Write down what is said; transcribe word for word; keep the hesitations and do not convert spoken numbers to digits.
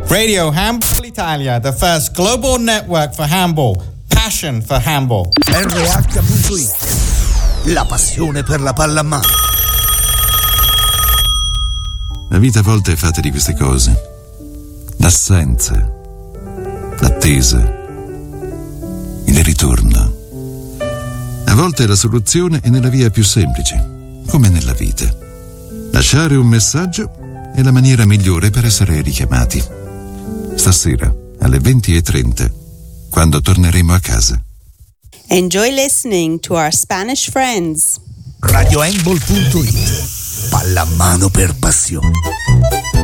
Radio Handball Italia, the first global network for handball. Passion for handball. R H punto it. La passione per la pallamano. La vita a volte è fatta di queste cose. L'assenza, l'attesa, il ritorno. A volte la soluzione è nella via più semplice, come nella vita. Lasciare un messaggio è la maniera migliore per essere richiamati. Stasera, alle venti e trenta, quando torneremo a casa. Enjoy listening to our Spanish friends. Radio Handball punto it. Pallamano per passione.